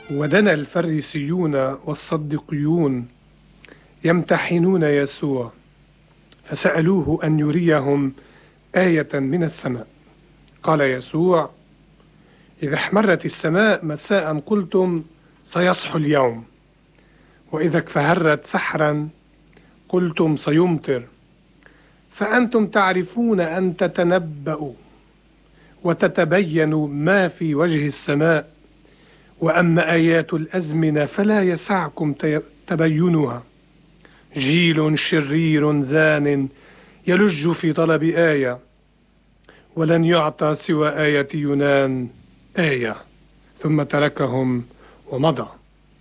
ودنا الفريسيون والصدقيون يمتحنون يسوع، فسألوه أن يريهم آية من السماء. قال يسوع: إذا احمرت السماء مساء قلتم سيصحو اليوم، وإذا اكفهرت سحرا قلتم سيمطر. فأنتم تعرفون أن تتنبأوا وتتبينوا ما في وجه السماء، وأما آيات الأزمنة فلا يسعكم تبينها. جيل شرير زان يلج في طلب آية، ولن يعطى سوى آية يونان آية. ثم تركهم ومضى.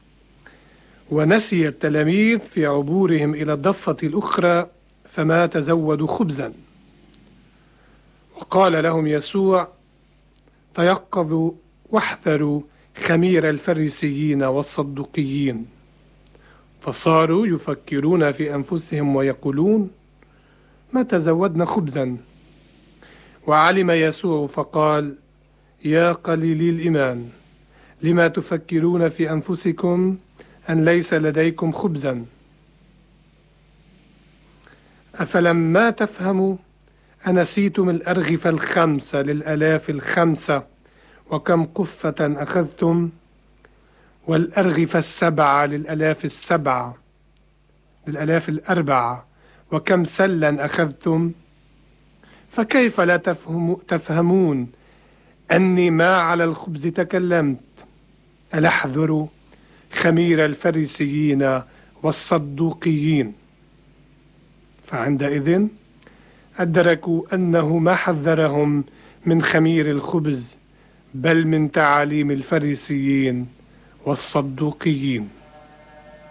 ونسي التلاميذ في عبورهم إلى الضفة الأخرى فما تزودوا خبزا. وقال لهم يسوع: تيقظوا واحذروا خمير الفريسيين والصدقيين. فصاروا يفكرون في أنفسهم ويقولون: ما تزودنا خبزا. وعلم يسوع فقال: يا قليلي الإيمان، لما تفكرون في أنفسكم أن ليس لديكم خبزا؟ أفلما تفهموا أنسيتم الأرغفة الخمسة للآلاف الخمسة، وكم قفة أخذتم؟ والأرغفة السبعة للآلاف السبعة، للآلاف الأربعة، وكم سلا أخذتم؟ فكيف لا تفهمون أني ما على الخبز تكلمت؟ ألحذر خمير الفريسيين والصدوقيين. فعندئذ أدركوا أنه ما حذرهم من خمير الخبز، بل من تعاليم الفريسيين والصدوقيين.